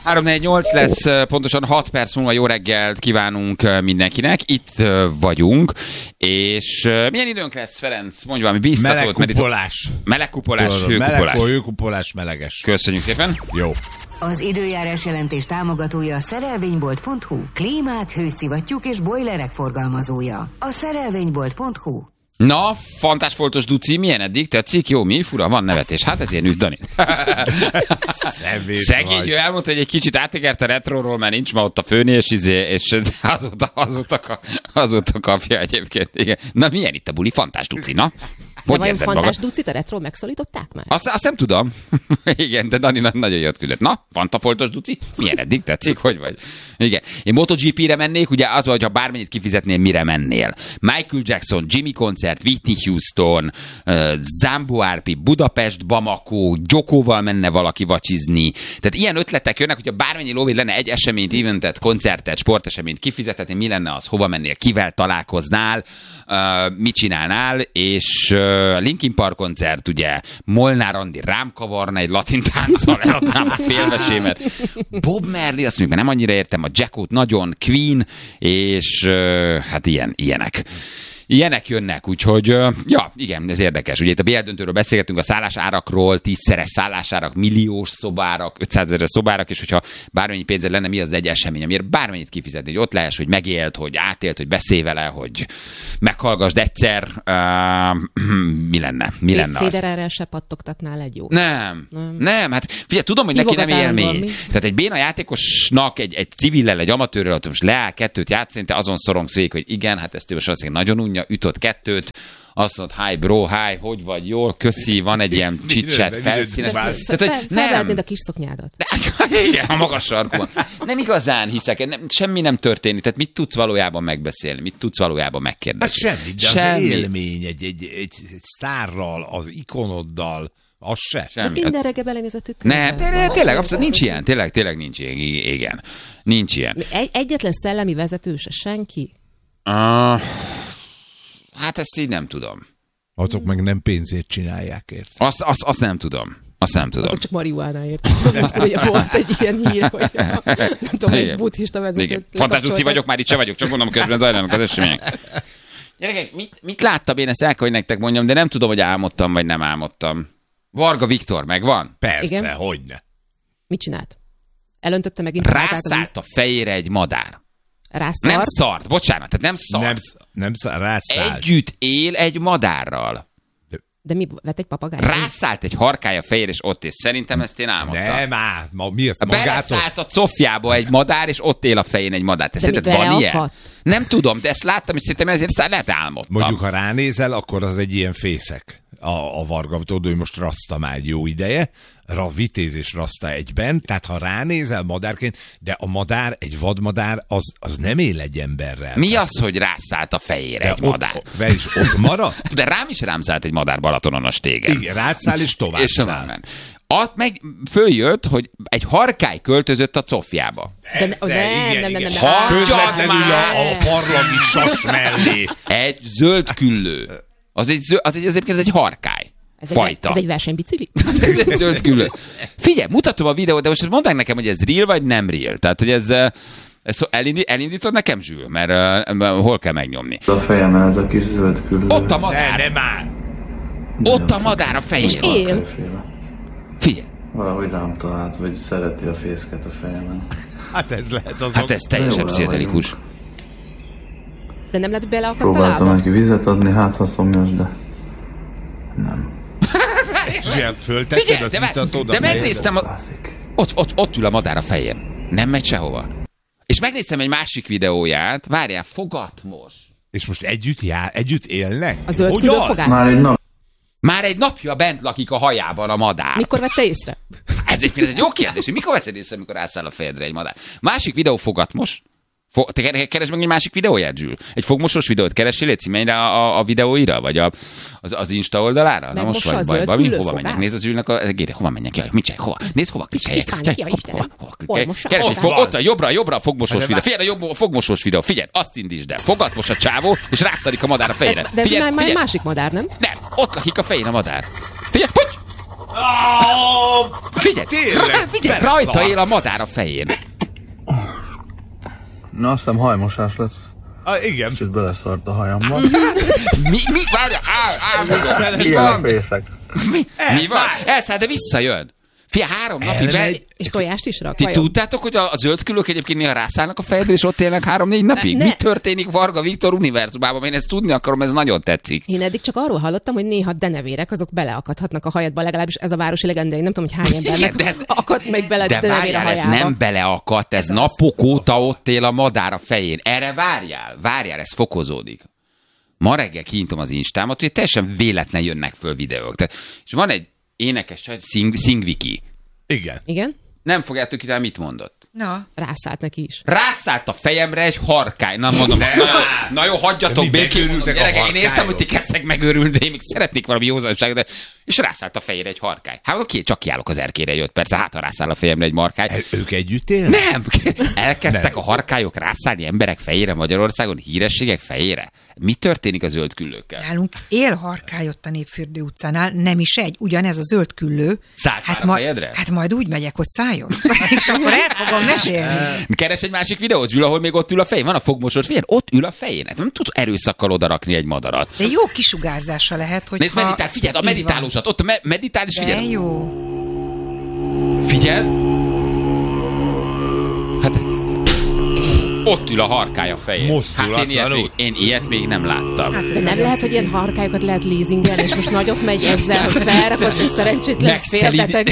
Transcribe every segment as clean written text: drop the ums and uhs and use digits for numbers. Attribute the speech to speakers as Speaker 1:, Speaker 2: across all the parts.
Speaker 1: 348 lesz, pontosan 6 perc múlva jó reggelt kívánunk mindenkinek. Itt vagyunk, és milyen időnk lesz, Ferenc? Mondj valami bíztatót.
Speaker 2: Melegkupolás.
Speaker 1: Melegkupolás, hőkupolás.
Speaker 2: Hőkupolás, meleges.
Speaker 1: Köszönjük szépen.
Speaker 2: Jó.
Speaker 3: Az időjárás jelentés támogatója a szerelvénybolt.hu. Klímák, hőszivattyúk és bojlerek forgalmazója. A szerelvénybolt.hu.
Speaker 1: Na, fantásfoltos Duci, milyen eddig? Tetszik? Jó, mi? Fura, van nevetés. Hát ezért nőtt Dani. Szegény, ő elmondta, hogy egy kicsit átegert a retroról, mert nincs ma ott a főnés, és azóta kapja egyébként. Igen. Na, milyen itt a buli? Fantás Duci, na?
Speaker 4: De vajon Fantás Ducit a retro megszólították már?
Speaker 1: Azt nem tudom. Igen, de Dani nagyon jött küldött. Na, fantafoltos Duci? Milyen eddig? Tetszik? Hogy vagy? Igen. Én MotoGP-re mennék, ugye az, hogy ha bármennyit kifizetnél, mire mennél. Michael Jackson, Jimmy koncert, Whitney Houston, Zambo Arpi, Budapest, Bamako, Jokóval menne valaki vacsizni. Tehát ilyen ötletek jönnek, hogyha bármennyi lóvéd lenne egy eseményt, eventet, koncertet, sporteseményt kifizethetni, mi lenne az, hova mennél, kivel találkoznál, mit csinálnál, és Linkin Park koncert, ugye, Molnár Andi rám kavarna egy latin tánccal, eladnám a félvesémet. Bob Marley, azt mondjuk, nem annyira értem, a Jackot nagyon, Queen, és hát ilyenek. Ilyenek jönnek, úgyhogy, ja, igen, ez érdekes. Ugye itt a BL döntőről beszélgetünk, a szállásárakról, 10-szeres szállásárak, milliós szobárak, 500 000 szobárak, és hogyha bármennyi pénzed lenne, mi az egy esemény, amiért bármennyit kifizetni, hogy ott lehess, hogy megélt, hogy átélt, hogy beszélj vele, hogy meghallgassd egyszer, mi lenne? Mi lenne az?
Speaker 4: Federerrel se pattogtatnál egy jó.
Speaker 1: Nem, hát figyelj, tudom, hogy neki nem élmény. Tehát egy béna játékosnak, egy civillel, egy amatőrrel, ott most leáll kettőt játszani, te azon szorongsz végig, hogy igen, hát ezt ő most nagyon unja, ütött kettőt, azt mondod, hi bro, hi, hogy vagy, jól, köszi, van egy ilyen chit-chat felszínes.
Speaker 4: Felvehetnéd a kis szoknyádat.
Speaker 1: Igen, a magas sarkúban. Nem igazán hiszek, semmi nem történik, tehát mit tudsz valójában megbeszélni, mit tudsz valójában megkérdezni?
Speaker 2: Hát semmi, de semmi. Az élmény egy sztárral, az ikonoddal, az se.
Speaker 4: De minden reggel belenéz a tükörbe.
Speaker 1: Nem, tényleg, abszolút nincs ilyen, tényleg nincs ilyen, igen. Nincs ilyen.
Speaker 4: Egyetlen szellemi vezető se, senki?
Speaker 1: Hát ezt így nem tudom.
Speaker 2: Azok meg nem pénzért csinálják, ért.
Speaker 1: Azt nem tudom.
Speaker 4: Azok csak marihuánáért. Ugye volt egy ilyen hír, hogy nem tudom, egy buddhista vezetőt.
Speaker 1: Fantás Duci vagyok, már itt se vagyok, csak mondom, közben zajlanak az események. Gyerekek, mit láttam én, ezt el kell, hogy nektek mondjam, de nem tudom, hogy álmodtam, vagy nem álmodtam. Varga Viktor, megvan?
Speaker 2: Persze, igen? Hogyne.
Speaker 4: Mit csinált? Elöntötte megint
Speaker 1: rászállt a fejére egy madár.
Speaker 4: Rászart?
Speaker 1: Nem szart, bocsánat, tehát nem szart.
Speaker 2: Nem szart, rászállt.
Speaker 1: Együtt él egy madárral.
Speaker 4: De mi, vett egy papagájt?
Speaker 1: Rászállt egy harkály a fejére, és ott él. Szerintem ezt én álmodtam.
Speaker 2: Nem, mi az magától?
Speaker 1: Beleszállt a cofjába egy madár, és ott él a fején egy madár. Te szerinted van ilyen? Nem tudom, de ezt láttam, és szerintem ezért lehet álmodtam.
Speaker 2: Mondjuk, ha ránézel, akkor az egy ilyen fészek. A Varga, tudod, hogy most raszta már egy jó ideje, vitéz és raszta egyben, tehát ha ránézel madárként, de a madár, egy vadmadár, az nem él egy emberrel.
Speaker 1: Mi az, hogy rászállt a fejére de egy madár?
Speaker 2: Ott marad?
Speaker 1: De rám szállt egy madár Balatonon a stégen.
Speaker 2: Igen, rátszáll és tovább száll.
Speaker 1: Ott meg följött, hogy egy harkály költözött a cofjába.
Speaker 4: Nem.
Speaker 2: Közvetlenül a parlagi sas mellé.
Speaker 1: Egy zöld küllő. Az egy harkály. Fajta.
Speaker 4: Ez egy versenybicikli?
Speaker 1: Ez egy zöld küllő. Figyelj, mutatom a videót, de most mondd nekem, hogy ez real vagy nem real. Tehát, hogy ez elindítod nekem, Zsül? Mert hol kell megnyomni?
Speaker 5: A fejemen ez a kis zöld küllő.
Speaker 1: Ott a madár.
Speaker 2: Nem már.
Speaker 1: Ott a madár a fején.
Speaker 4: És él.
Speaker 1: Figyelj.
Speaker 5: Valahogy rám talált, vagy szereti a fészket a fejemen.
Speaker 2: Hát ez lehet azon.
Speaker 1: Hát ez teljesen pszichedelikus.
Speaker 4: De nem lehet beleakadt a
Speaker 5: Próbáltam
Speaker 4: lába?
Speaker 5: neki vizet adni, hát ha szomjas, de nem.
Speaker 2: Föltetted az itat oda.
Speaker 1: De megnéztem, ott ül a madár a fején. Nem megy sehova. És megnéztem egy másik videóját, várjál, fogatmos.
Speaker 2: És most együtt élnek?
Speaker 4: A zöld küllő fogát?
Speaker 5: Már egy
Speaker 1: napja bent lakik a hajában a madár.
Speaker 4: Mikor vette észre?
Speaker 1: Ez egy jó kérdés, hogy mikor veszed észre, amikor rászáll a fejedre egy madár. Másik videó fogatmos. Te keresd meg egy másik videóját, Zsül? Egy fogmosos videót keressél, légy menj rá a videóira? Vagy az Insta oldalára? Na most vagy bajban. Hova menjek? Nézd az Zsülnek hova menjek? Mit csinálj? Hova? Nézd, hova klikkeljek? Keres egy ott a jobbra a fogmosós videó. Figyelj, a fogmosós videó. Figyelj, azt indítsd el. Fogatmos a csávó, és rászarik a madár a fejére.
Speaker 4: De ez már másik madár, nem?
Speaker 1: Nem, ott lakik a fején a madár. Figyelj, puty! Figyelj, rajta él a madár a fején.
Speaker 5: Na, azt hiszem hajmosás lesz.
Speaker 2: Igen.
Speaker 5: Kicsit beleszart a hajamba.
Speaker 1: Mi? Várj, mi van? Mi van? Elszáll, de visszajön. Fia, 3 napig
Speaker 4: És tojást is rak?
Speaker 1: Ti
Speaker 4: vajon?
Speaker 1: tudtátok, hogy a zöldkülők egyébként néha rászállnak a fejedre, és ott élnek 3-4 napig?
Speaker 4: Ne.
Speaker 1: Mi történik Varga Viktor univerzumában? Én ezt tudni akarom, ez nagyon tetszik.
Speaker 4: Én eddig csak arról hallottam, hogy néha denevérek, azok beleakadhatnak a hajadba, legalábbis ez a városi legenda, én nem tudom, hogy hány embernek akadt meg bele
Speaker 1: De
Speaker 4: denevér a
Speaker 1: várjál, ez
Speaker 4: hajába.
Speaker 1: nem beleakadt, ez napok óta ott él a madár a fején. Erre várjál, ez fokozódik. Ma reggel kinyitom az Instámat, hogy teljesen véletlen jönnek föl videók. És van egy énekes csaj, Szingviki.
Speaker 4: Igen?
Speaker 1: Nem fogjátok ide, mit mondott.
Speaker 6: Na.
Speaker 4: Rászállt neki is.
Speaker 1: Rászállt a fejemre egy harkály. Na mondom, na jó, hagyjatok békén. Mondom, gyerekek, én értem, hogy ti kezdtek megőrülni, de én még szeretnék valami józanságot, de... És rászállt a fejére egy harkály. Hát oké, csak kiállok az erkére, jött persze, hát ha rászáll a fejemre egy markály.
Speaker 2: Ők együtt élnek?
Speaker 1: Nem! Elkezdtek a harkályok rászállni emberek fejére Magyarországon, hírességek fejére. Mi történik a zöldküllőkkel?
Speaker 6: Nálunk él harkály ott a Népfürdő utcánál, nem is egy, ugyanez a zöldküllő.
Speaker 1: Szállt már a fejedre?
Speaker 6: Hát majd úgy megyek, hogy szálljon. És akkor el fogom mesélni.
Speaker 1: Keres egy másik videót, Zsül, ahol még ott ül a fején. Van a fogmosod, figyelj, ott ül a fején. Hát nem tudsz erőszakkal odarakni egy madarat.
Speaker 6: De jó kisugárzása lehet, hogy
Speaker 1: nézd, meditál, figyeld, a meditálósat, ott meditál és figyeld.
Speaker 6: De jó.
Speaker 1: Figyeld. Hát ez... Ott ül a harkály a fején. Hát én ilyet még nem láttam.
Speaker 6: Hát
Speaker 4: De nem lehet, hogy ilyen harkályokat lehet leasingelni, és most nagyot megy ezzel, hogy felrakott egy szerencsétlen félbeteg.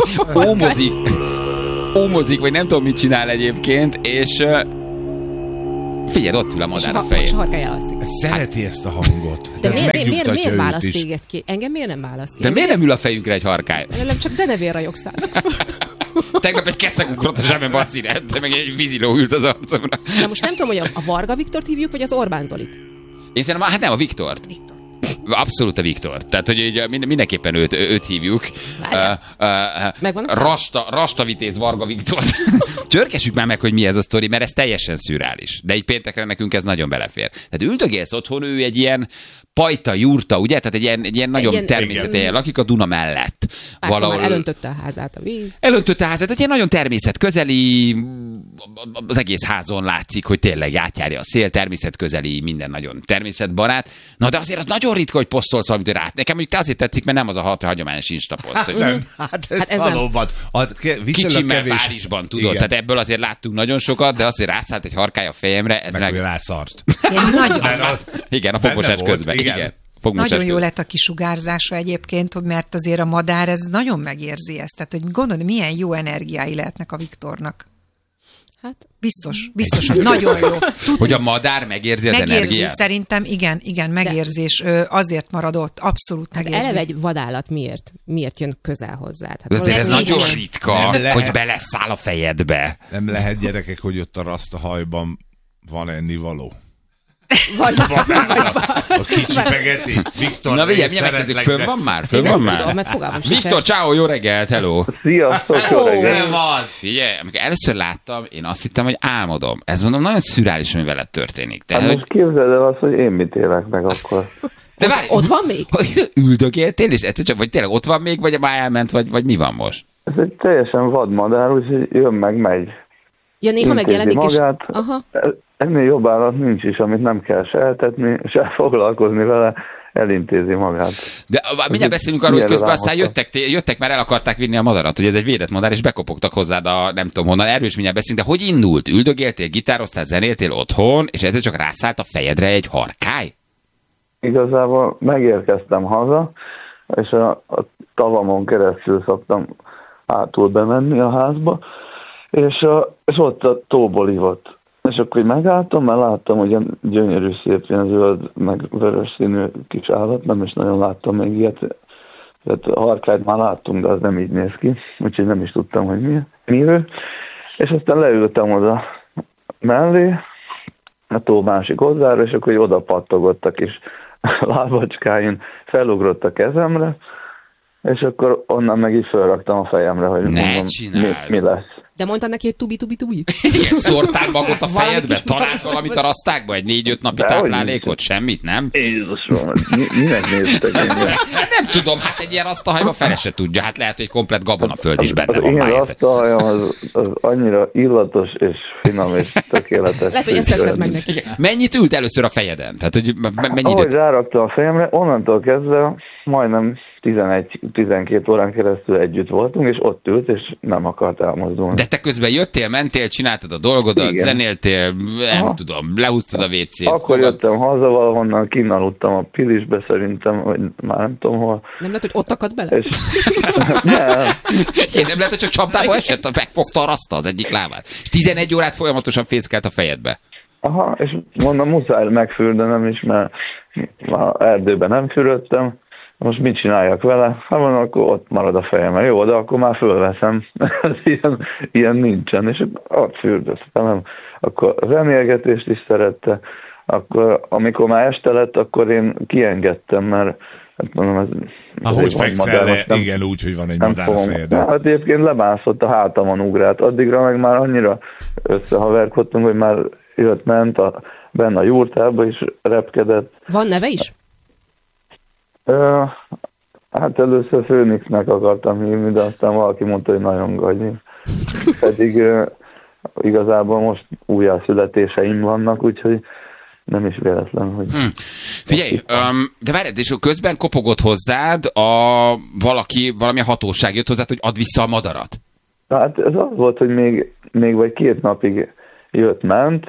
Speaker 1: Ómozik, vagy nem tudom, mit csinál egyébként, és figyeld, ott ül a madár a fején.
Speaker 4: És a harkály elalszik.
Speaker 2: Szereti ezt a hangot.
Speaker 4: De
Speaker 2: Ez megnyugtatja
Speaker 4: miért
Speaker 2: őt
Speaker 4: választ
Speaker 2: is.
Speaker 4: téged ki? Engem miért nem választ ki?
Speaker 1: De miért nem ül a fejünkre egy harkály?
Speaker 4: Nem csak denevér rajogszállnak föl.
Speaker 1: Tegnap egy keszeg ugrott a zsebembe a színet, meg egy víziló ült az arcomra.
Speaker 4: Na most nem tudom, hogy a Varga Viktort hívjuk, vagy az Orbán Zolit.
Speaker 1: Én szerintem, hát nem, a Viktort. Abszolút a Viktor. Tehát, hogy mindenképpen őt hívjuk. Rasta Vitéz Varga Viktor. Csörkessük már meg, hogy mi ez a sztori, mert ez teljesen szürreális. De így péntekre nekünk ez nagyon belefér. Tehát üldögélsz otthon, ő egy ilyen pajta, jurta, ugye? Tehát egy ilyen nagyon természeti helyen lakik a Duna mellett.
Speaker 4: Persze, már elöntötte a házát a víz.
Speaker 1: Elöntötte a házát, egy ilyen nagyon természetközeli, az egész házon látszik, hogy tényleg átjárja a szél, természetközeli, minden nagyon természetbarát. Na de azért az nagyon ritka, hogy posztolsz valamit rá. Nekem mondjuk te azért tetszik, mert nem az a hagyományos Instaposzt.
Speaker 2: Hát ez valóban.
Speaker 1: Kicsimmel Párizsban, tudod? Igen. Tehát ebből azért láttunk nagyon sokat, de az, hogy rászállt egy harkály a fejemre, ez meg
Speaker 2: rászart.
Speaker 1: Igen, a fogmosás közben. Igen.
Speaker 6: Nagyon jó lett a kisugárzása egyébként, mert azért a madár ez nagyon megérzi ezt. Tehát, hogy gondolod, milyen jó energiái lehetnek a Viktornak. Hát biztos, hogy nagyon jó.
Speaker 1: Hogy a madár megérzi az energiát?
Speaker 6: Szerintem igen, megérzés. Azért maradott, abszolút megérzi.
Speaker 4: Hát eleve egy vadállat miért jön közel hozzád? Hát
Speaker 1: ez nagyon ritka, hogy beleszáll a fejedbe.
Speaker 2: Nem lehet, gyerekek, hogy ott a rasztahajban van ennivaló.
Speaker 4: Vagy
Speaker 2: a kicsi pegeti. Viktor,
Speaker 1: na vigyem, milyen megkezdjük, fönn van már? Viktor, ciao, jó reggelt, hello.
Speaker 5: Sziasztok, jó reggelt.
Speaker 1: Figyelj, amikor először láttam, én azt hittem, hogy álmodom. Ez mondom, nagyon szürreális, ami veled történik.
Speaker 5: Hát most képzeld el azt, hogy én mit élek meg akkor.
Speaker 1: De várj,
Speaker 4: ott van még?
Speaker 1: Üldögéltél, és egyszer csak, vagy tényleg ott van még, vagy már elment, vagy mi van most?
Speaker 5: Ez egy teljesen vadmadár, úgyhogy jön meg, megy.
Speaker 4: Ja, néha megjelenik
Speaker 5: magát. Aha. Ennél jobb állat nincs is, amit nem kell se eltetni, se foglalkozni vele, elintézi magát.
Speaker 1: De mindjárt beszélünk arról, hogy közben aztán jöttek, már el akarták vinni a madarat, hogy ez egy védett madár, és bekopogtak hozzád a nem tudom honnan, erről is mindjárt beszélünk, de hogy indult? Üldögéltél, gitároztál, zenéltél otthon, és ezzel csak rászállt a fejedre egy harkály?
Speaker 5: Igazából megérkeztem haza, és a tavamon keresztül szoktam átul bemenni a házba, és ott a tóból ivott. És akkor megálltam, mert láttam, hogy ilyen gyönyörű, szép, ilyen zöld, meg vörös színű kis állat, nem is nagyon láttam még ilyet. Tehát a harkályt már láttunk, de az nem így néz ki, úgyhogy nem is tudtam, hogy mi ő. És aztán leültem oda mellé, a tó másik oldalára, és akkor oda pattogott a kis lábacskáin, felugrott a kezemre, és akkor onnan meg így felraktam a fejemre, hogy mondom, mi lesz.
Speaker 4: De mondtad neki, hogy tubi.
Speaker 1: Igen, szórtál magot a fejedbe? Talált valamit a rasztákba? Egy 4-5 napi táplálékot? Semmit, nem?
Speaker 5: Jézusom, minek néztek én?
Speaker 1: Nem tudom, hát egy ilyen asztalhajban fele se tudja. Hát lehet, hogy komplet gabonaföld is benne
Speaker 5: Az
Speaker 1: van
Speaker 5: én
Speaker 1: már. érted?
Speaker 5: asztalhajam az annyira illatos és finom és tökéletes.
Speaker 4: Lehet, hogy ezt tetszett meg neki.
Speaker 1: Mennyit ült először a fejeden? Tehát, hogy mennyi
Speaker 5: Ahogy
Speaker 1: időt?
Speaker 5: rárakta a fejemre, onnantól kezdve majdnem 11-12 órán keresztül együtt voltunk, és ott ült, és nem akart elmozdulni.
Speaker 1: De te közben jöttél, mentél, csináltad a dolgodat,
Speaker 5: Igen.
Speaker 1: zenéltél, nem tudom, lehúztad a WC-t.
Speaker 5: Akkor jöttem haza valahonnan, kinaludtam a Pilisbe szerintem, vagy már nem tudom hol.
Speaker 4: Nem lehet, hogy ott akadt bele?
Speaker 5: És nem,
Speaker 1: Én nem lehet, hogy csak csapdába esett, megfogta a raszta az egyik lábát. 11 órát folyamatosan fészkelt a fejedbe.
Speaker 5: aha, és mondom, muszáj megfürdenem is, mert a erdőben nem fürödtem. Most mit csináljak vele? Hát mondom, akkor ott marad a fejem. Jó, de akkor már fölveszem. ilyen nincsen. És ott fürdöztem. Akkor az zenélgetést is szerette. Akkor, amikor már este lett, akkor én kiengedtem, mert hát mondom, ez
Speaker 2: Ahogy
Speaker 5: van
Speaker 2: fekszel
Speaker 5: madár,
Speaker 2: le,
Speaker 5: most
Speaker 2: igen, úgy, hogy van egy
Speaker 5: nem
Speaker 2: madár a
Speaker 5: fogom.
Speaker 2: fejedben.
Speaker 5: Hát egyébként lebászott a hátamon ugrált. Addigra meg már annyira összehaverkodtunk, hogy már jött-ment benne a jurtába is repkedett.
Speaker 4: Van neve is?
Speaker 5: Hát először Főnixnek akartam hívni, de aztán valaki mondta, hogy nagyon gagyi. Pedig igazából most újjászületéseim vannak, úgyhogy nem is véletlen, hogy...
Speaker 1: Figyelj, de várj, és közben kopogott hozzád valamilyen hatóság jött hozzád, hogy add vissza a madarat.
Speaker 5: Hát ez az volt, hogy még vagy 2 napig jött-ment,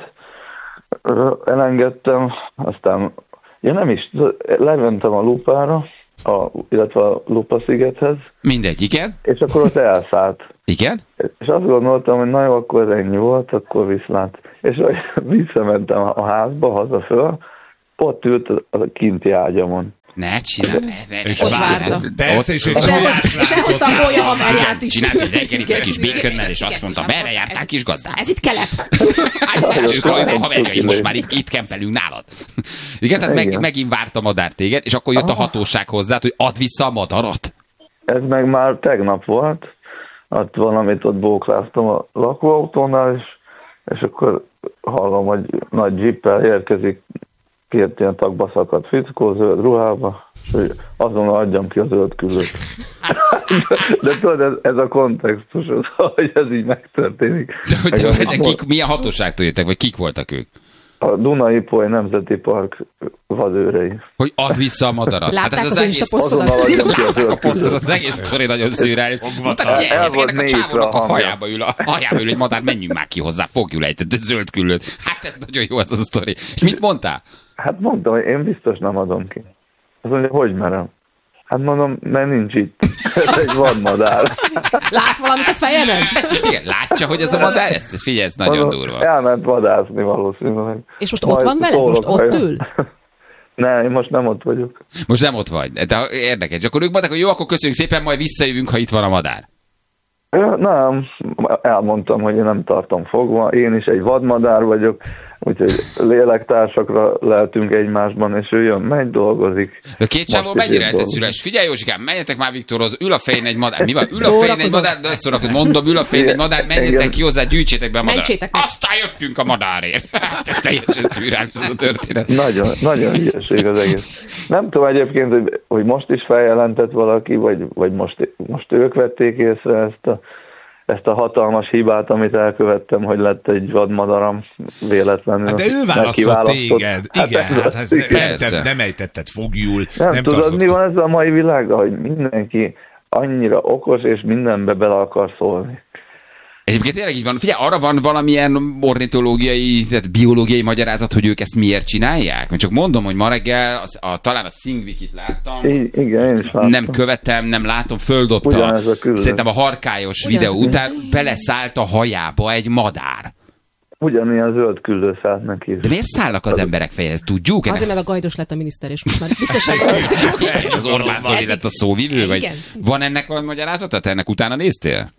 Speaker 5: elengedtem, aztán nem is, lementem a lupára, illetve a Lupa-szigethez.
Speaker 1: Mindegy, igen?
Speaker 5: És akkor ott elszállt.
Speaker 1: Igen?
Speaker 5: És azt gondoltam, hogy na jó, akkor ez ennyi volt, akkor viszlát. És visszamentem a házba, haza föl, ott ült a kinti ágyamon.
Speaker 1: Ne csinálj.
Speaker 4: Ott várta.
Speaker 2: Persze, és
Speaker 4: És elhozta a gólya haverját is.
Speaker 1: Csinált egy reggelit egy kis békönnel, és azt mondta, merre jártál, kis gazdám?
Speaker 4: Ez itt kelep.
Speaker 1: És akkor a haverjaim, most már itt kempelünk nálad. Igen, tehát
Speaker 5: Igen.
Speaker 1: megint várt a madár téged, és akkor jött a hatóság hozzád, hogy add vissza a madarat.
Speaker 5: Ez meg már tegnap volt, ott valamit ott bókláztam a lakóautónál, és akkor hallom, hogy nagy jeeppel érkezik 2 ilyen tagba szakadt fickó, zöld ruhába, és hogy azonnal adjam ki a zöld küllőt. De tudod, ez a kontextus, hogy ez így megtörténik.
Speaker 1: De milyen hatóságtól jöttek, vagy kik voltak ők?
Speaker 5: A Duna-Ipoly Nemzeti Park vadőrei.
Speaker 1: Hogy add vissza a madarat.
Speaker 4: Látták
Speaker 1: ez
Speaker 4: az Insta posztodat?
Speaker 5: Azonnal adjam ki a
Speaker 1: Látták a
Speaker 5: zöld
Speaker 1: posztot,
Speaker 5: küllőt.
Speaker 1: az egész sztori nagyon szürreális. Mondták, hogy
Speaker 5: El volt
Speaker 1: ennek a
Speaker 5: nézve
Speaker 1: csávónak
Speaker 5: a
Speaker 1: a
Speaker 5: hangja.
Speaker 1: hajába ül egy madár, menjünk már ki hozzá, fogjuk ejtett egy zöld küllőt. Hát ez nagyon jó ez a sztori. És mit mondtál?
Speaker 5: Hát mondtam, hogy én biztos nem adom ki. Azt mondja, hogy merem? Hát mondom, mert nincs itt. Ez egy vadmadár.
Speaker 4: Lát valamit a fejemen?
Speaker 1: Igen, látja, hogy ez a madár? Ezt figyelj, ez nagyon
Speaker 5: Mondom,
Speaker 1: durva.
Speaker 5: elment vadászni valószínűleg.
Speaker 4: És most ott van veled? Most ott ül?
Speaker 5: Ne, én most nem ott vagyok.
Speaker 1: Most nem ott vagy, de érdekes. Akkor ők mondták, hogy jó, akkor köszönjük szépen, majd visszajövünk, ha itt van a madár.
Speaker 5: Nem, elmondtam, hogy én nem tartom fogva. Én is egy vadmadár vagyok, úgyhogy lélektársakra lehetünk egymásban, és ő jön, megy, dolgozik.
Speaker 1: De két csávó mennyire lehetett szüles? Figyelj, Józsikám, menjetek már Viktorhoz, ül a fején egy madár. Mi van? Ül a fején egy madár, de azt szórakozom, mondom, ül a fején egy madár, menjetek ki hozzá, gyűjtsétek be a madarat.
Speaker 4: Mentsétek meg.
Speaker 1: Aztán jöttünk a madárért. Ez teljesen szürális ez a történet.
Speaker 5: Nagyon hülyeség az egész. Nem tudom egyébként, hogy most is feljelentett valaki, vagy most ők vették észre ezt a hatalmas hibát, amit elkövettem, hogy lett egy vadmadaram véletlenül.
Speaker 2: Hát de ő választott téged. Igen, hát
Speaker 1: persze.
Speaker 2: nem ejtetted fogjul.
Speaker 5: Nem tudod, mi van ezzel a mai világban, hogy mindenki annyira okos, és mindenbe bele akar szólni.
Speaker 1: Egyébként tényleg így van. Figyelj, arra van valamilyen ornitológiai, tehát biológiai magyarázat, hogy ők ezt miért csinálják? Mert csak mondom, hogy ma reggel talán a Szingvikit láttam.
Speaker 5: Igen, én is láttam.
Speaker 1: Nem követem, nem látom, földobta.
Speaker 5: Ugyanez a küllő.
Speaker 1: Szerintem a harkályos videó után beleszállt a hajába egy madár.
Speaker 5: Ugyanilyen zöld küllő szállt neki.
Speaker 1: De miért szállnak az emberek fejhez? Tudjuk?
Speaker 4: Azért, mert a Gajdos lett a miniszter, és most már biztosan
Speaker 1: Az Orbán Zoli lett a szóvivő? Vagy
Speaker 4: Igen.
Speaker 1: van ennek valami magyarázata? Te ennek utána néztél?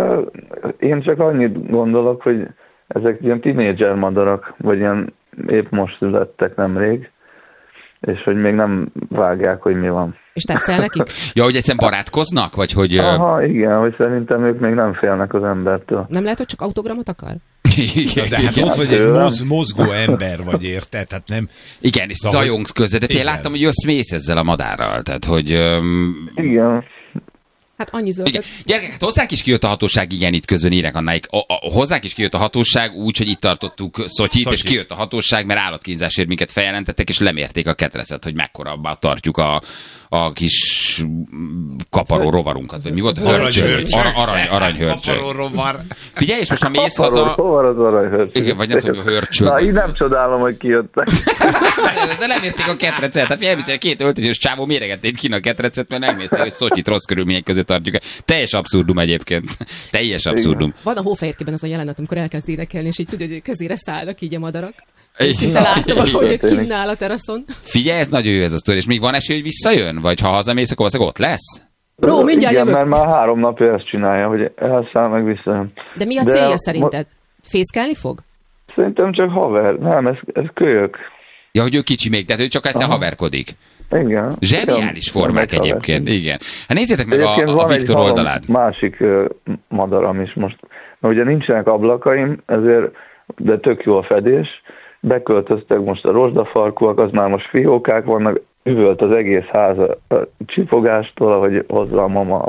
Speaker 5: Én csak annyit gondolok, hogy ezek ilyen tínédzser madarak, vagy ilyen épp most születtek nemrég, és hogy még nem vágják, hogy mi van.
Speaker 4: És tetszel nekik?
Speaker 1: Ja, hogy egyszerűen barátkoznak? Vagy hogy...
Speaker 5: Aha, igen, hogy szerintem ők még nem félnek az embertől.
Speaker 4: Nem lehet, hogy csak autogramot akar?
Speaker 2: De hát ott vagy egy mozgó ember vagy, érted? Hát nem...
Speaker 1: Igen, és zajongsz közben, de én láttam, hogy jössz-mész ezzel a madárral, tehát hogy...
Speaker 5: Igen.
Speaker 4: Hát annyi zöldök.
Speaker 1: Gyerekek, hát hozzánk is kijött a hatóság, igen, itt közben írek Annáik. Hozzánk is kijött a hatóság úgy, hogy itt tartottuk Szotyit, és kijött a hatóság, mert állatkínzásért minket feljelentettek, és lemérték a ketrecet, hogy mekkora tartjuk a kis kaparó rovarunkat, vagy mi volt? Aranyhörcsög.
Speaker 2: Kaparó rovar.
Speaker 1: Figyelj, és most ha mész haza...
Speaker 5: Hol az aranyhörcsög?
Speaker 1: Igen, vagy nem tudom, hörcsög.
Speaker 5: Na, így nem csodálom, hogy kijöttek.
Speaker 1: De lemérték a ketrecet. Hát elviszel, két öltönyös csávó méregették ki a ketrecet, mert megnézték, hogy Szotyit rossz körülmények között tartjuk. Teljes abszurdum egyébként. Teljes abszurdum.
Speaker 4: Van a Hófehérkében az a jelenet, amikor elkezd énekelni, és így tudod, hogy kezére szállnak így a madarak. Szinte látom, hogy kínál a teraszon.
Speaker 1: Figyelj, ez nagyon jó ez a sztori, és még van esély, hogy visszajön? Vagy ha hazamész, akkor ott lesz?
Speaker 4: Bro, mindjárt
Speaker 5: igen,
Speaker 4: jövök.
Speaker 5: mert már 3 napja ezt csinálja, hogy elszáll meg visszajön.
Speaker 4: De mi a célja szerinted? Fészkelni fog?
Speaker 5: Szerintem csak haver. Nem, ez kölyök.
Speaker 1: Ja, hogy ő kicsi még, tehát ő csak egyszer haverkodik.
Speaker 5: Igen.
Speaker 1: Zseniális formák egyébként, igen. Hát nézzétek meg a Viktor oldalát.
Speaker 5: Másik madaram is most. Mert ugye nincsenek ablakaim, ezért, de tök jó a fedés. Beköltöztek most a rozsdafarkúak, az már most fiókák vannak, üvölt az egész ház a csipogástól, ahogy hozza a mama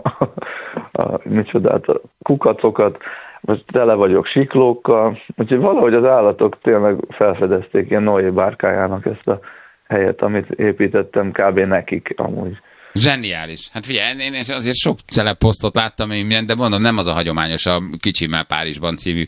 Speaker 5: a kukacokat, most tele vagyok siklókkal, úgyhogy valahogy az állatok tényleg felfedezték ilyen Noé bárkájának ezt a helyet, amit építettem kb. Nekik amúgy.
Speaker 1: Zseniális. Hát figyelj, én azért sok celeb posztot láttam, de mondom, nem az a hagyományos, a Kicsimmel Párizsban című.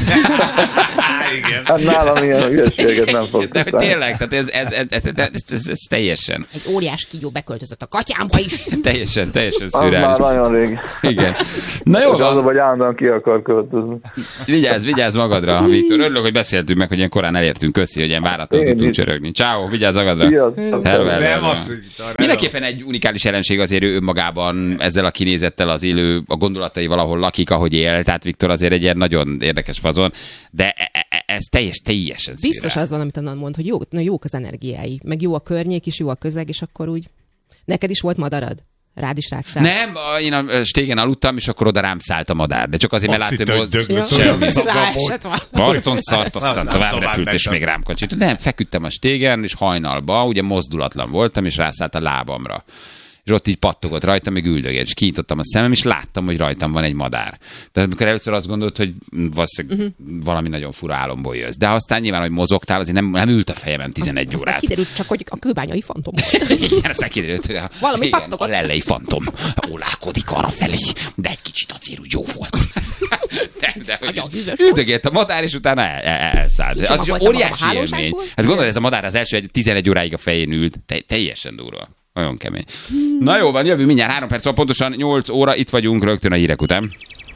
Speaker 2: Igen.
Speaker 5: Hát nálam ilyen hülyeséget nem fog
Speaker 1: de tényleg, tehát ez teljesen.
Speaker 4: Egy óriás kígyó beköltözött a katyámba is.
Speaker 1: teljesen
Speaker 5: az
Speaker 1: szürreális.
Speaker 5: már nagyon rég.
Speaker 1: Igen. Na jó van.
Speaker 5: Vagy állandóan ki akar költözni.
Speaker 1: Vigyázz magadra, Viktor. Örülök, hogy beszéltünk meg, hogy ilyen korán elértünk. Köszi, hogy ilyen váratlanul tudtunk csörögni. Ciao, vigyázz magadra. Mindenképpen egy unikális jelenség azért ő önmagában ezzel a kinézettel az élő, a gondolatai valahol lakik, ahogy él. Tehát Viktor azért egy ilyen nagyon érdekes fazon, de ez teljesen
Speaker 4: biztos az van, amit Annan mond, hogy jók az energiái, meg jó a környék is, jó a közeg, és akkor úgy... Neked is volt madarad? Rád is rátszállt?
Speaker 1: Nem, én a stégen aludtam, és akkor oda rám szállt a madár. De csak azért, mert láttam, hogy Barcon szart, aztán tovább repült, és még rám kacsit. Nem, feküdtem a stégen, és hajnalba, ugye mozdulatlan voltam, és rászállt a lábamra. És ott így pattogott rajtam, még üldögélt, és kinyitottam a szemem, és láttam, hogy rajtam van egy madár. Tehát amikor először azt gondolt, hogy valószínűleg valami nagyon fura álomból jössz. De aztán nyilván, hogy mozogtál, azért nem ült a fejemen 11 órát.
Speaker 4: Aztán kiderült csak, hogy a kőbányai fantom.
Speaker 1: Igen, aztán kiderült, hogy a lellei fantom ólálkodik arrafelé, de egy kicsit azért úgy jó volt. De üldögélt a madár, és utána elszállt. Az is óriási élmény. Hát gondolod, ez a madár az első 11 óráig a fején ült. Teljesen durva. Nagyon kemény. Na jó van, jövő mindjárt 3 perc, pontosan 8 óra, itt vagyunk rögtön a hírek után.